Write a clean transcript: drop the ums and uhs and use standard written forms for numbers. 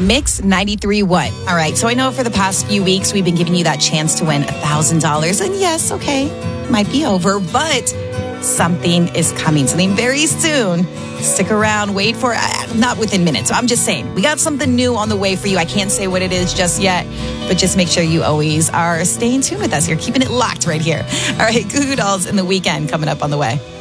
Mix 93.1. All right, so I know for the past few weeks we've been giving you that chance to win $1,000. And yes, okay, might be over, but something is coming, something very soon. Stick around, wait for it. Not within minutes. So I'm just saying, we got something new on the way for you. I can't say what it is just yet, but just make sure you always are staying tuned with us. You're keeping it locked right here. All right, Goo Goo Dolls in the Weekend coming up on the way.